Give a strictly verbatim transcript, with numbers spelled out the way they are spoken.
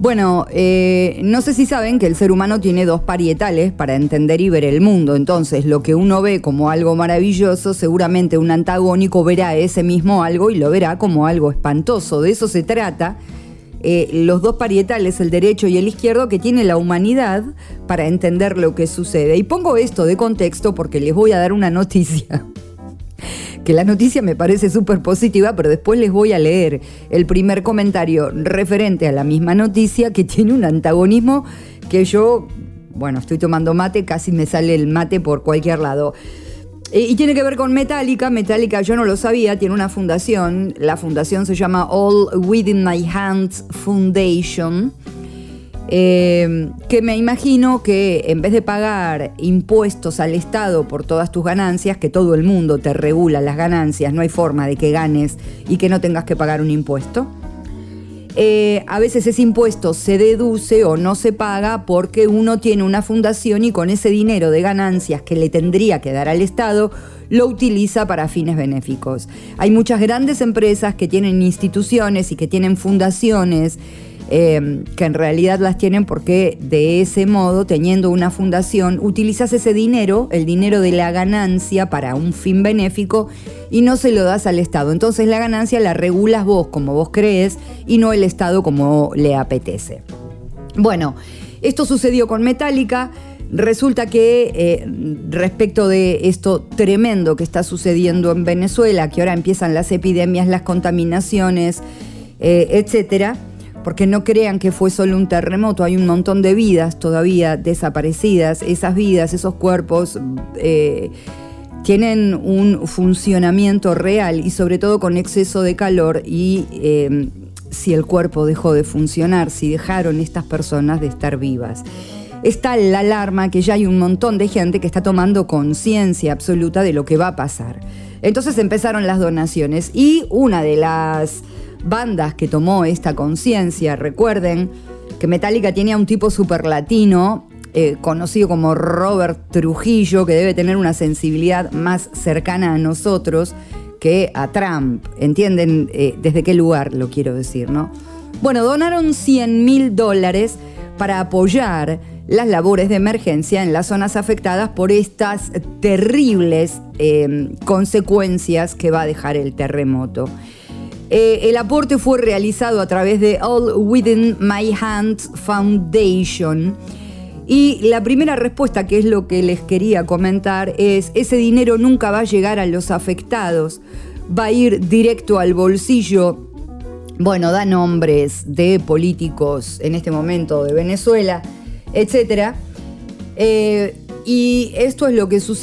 Bueno, eh, no sé si saben que el ser humano tiene dos parietales para entender y ver el mundo. Entonces, lo que uno ve como algo maravilloso, seguramente un antagónico verá ese mismo algo y lo verá como algo espantoso. De eso se trata. Eh, los dos parietales, el derecho y el izquierdo, que tiene la humanidad para entender lo que sucede. Y pongo esto de contexto porque les voy a dar una noticia. Que la noticia me parece súper positiva, pero después les voy a leer el primer comentario referente a la misma noticia, que tiene un antagonismo que yo, bueno, estoy tomando mate, casi me sale el mate por cualquier lado. Y tiene que ver con Metallica. Metallica, yo no lo sabía, tiene una fundación. La fundación se llama All Within My Hands Foundation. Eh, que me imagino que en vez de pagar impuestos al Estado por todas tus ganancias, que todo el mundo te regula las ganancias, no hay forma de que ganes y que no tengas que pagar un impuesto. Eh, a veces ese impuesto se deduce o no se paga porque uno tiene una fundación y con ese dinero de ganancias que le tendría que dar al Estado, lo utiliza para fines benéficos. Hay muchas grandes empresas que tienen instituciones y que tienen fundaciones Eh, que en realidad las tienen porque de ese modo, teniendo una fundación, utilizas ese dinero, el dinero de la ganancia para un fin benéfico y no se lo das al Estado. Entonces la ganancia la regulas vos como vos crees y no el Estado como le apetece. Bueno, esto sucedió con Metallica. Resulta que eh, respecto de esto tremendo que está sucediendo en Venezuela, que ahora empiezan las epidemias, las contaminaciones, eh, etcétera, porque no crean que fue solo un terremoto, hay un montón de vidas todavía desaparecidas. Esas vidas, esos cuerpos eh, tienen un funcionamiento real y sobre todo con exceso de calor y eh, si el cuerpo dejó de funcionar, si dejaron estas personas de estar vivas. Está la alarma que ya hay un montón de gente que está tomando conciencia absoluta de lo que va a pasar. Entonces empezaron las donaciones y una de las bandas que tomó esta conciencia, recuerden que Metallica tenía un tipo super latino, eh, conocido como Robert Trujillo, que debe tener una sensibilidad más cercana a nosotros que a Trump. ¿Entienden eh, desde qué lugar lo quiero decir, no? Bueno, donaron cien mil dólares para apoyar las labores de emergencia en las zonas afectadas por estas terribles eh, consecuencias que va a dejar el terremoto. Eh, el aporte fue realizado a través de All Within My Hands Foundation y la primera respuesta, que es lo que les quería comentar, es: ese dinero nunca va a llegar a los afectados, va a ir directo al bolsillo. Bueno, da nombres de políticos en este momento de Venezuela, etcétera. Eh, y esto es lo que sucede.